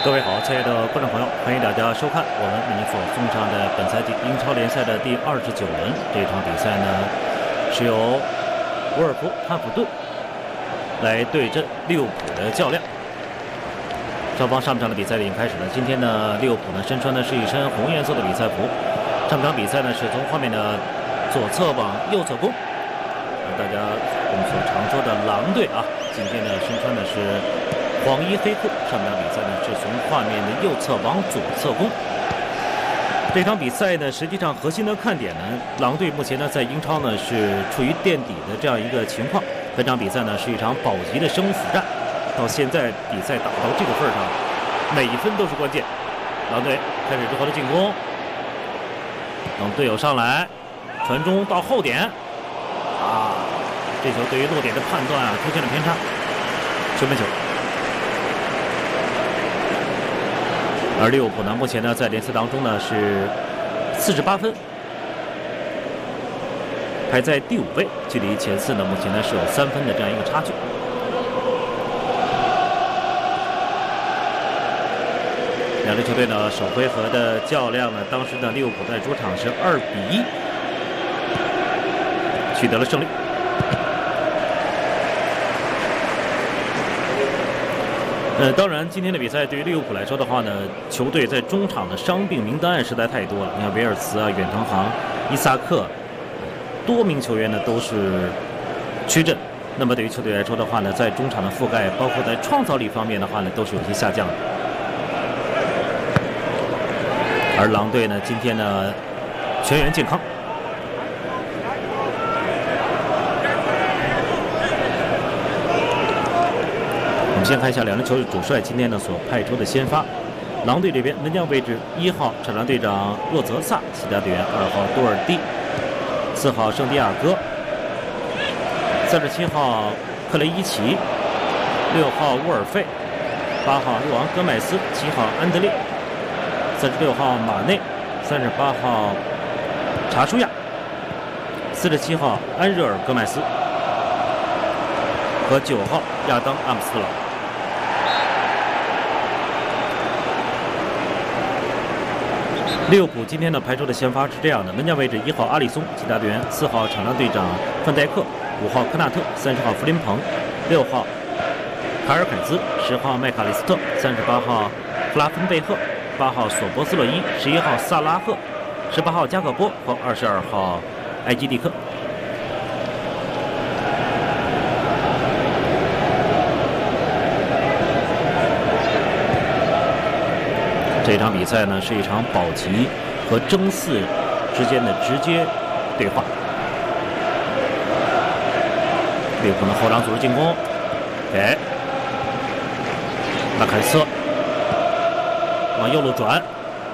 各位好，亲爱的观众朋友，欢迎大家收看我们为您所送上的本赛季英超联赛的第29轮。这场比赛呢，是由沃尔夫汉普顿来对阵利物浦的较量。双方上半场的比赛已经开始了。今天呢，利物浦呢身穿的是一身红颜色的比赛服。上半场比赛呢是从画面的左侧往右侧攻。大家我们所常说的狼队啊，今天呢身穿的是黄衣黑裤，上半场比赛呢是从画面的右侧往左侧攻。这场比赛呢，实际上核心的看点呢，狼队目前呢在英超呢是处于垫底的这样一个情况。本场比赛呢是一场保级的生死战，到现在比赛打到这个份上，每一分都是关键。狼队开始之后的进攻，等队友上来，传中到后点，这球对于落点的判断出现了偏差，球门球。而利物浦呢，目前呢在联赛当中呢是48分，排在第5位，距离前4呢目前呢是有3分的这样一个差距。两支球队呢首回合的较量呢，当时呢利物浦在主场是2-1取得了胜利。当然，今天的比赛对于利物浦来说的话呢，球队在中场的伤病名单实在太多了。你看维尔茨远藤航、伊萨克，多名球员呢都是缺阵。那么对于球队来说的话呢，在中场的覆盖，包括在创造力方面的话呢，都是有些下降的。而狼队呢，今天呢全员健康。我们先看一下两支球队主帅今天呢所派出的先发。狼队这边门将位置1号场上队长洛泽萨，其他队员2号多尔蒂，4号圣地亚哥，37号克雷伊奇，6号沃尔费，8号若昂戈麦斯，7号安德烈，36号马内，38号查舒亚，47号安热尔戈麦斯和9号亚当阿姆斯特朗。利物浦今天呢排出的先发是这样的：门将位置1号阿里松，其他队员4号场上队长范戴克，5号科纳特，30号弗林彭，6号卡尔凯兹，10号麦卡利斯特，38号弗拉芬贝赫，8号索博斯洛伊，11号萨拉赫，18号加克波和22号埃基蒂克。这场比赛呢是一场保级和争4之间的直接对话。利物浦的后场组织进攻，给马凯斯往右路转，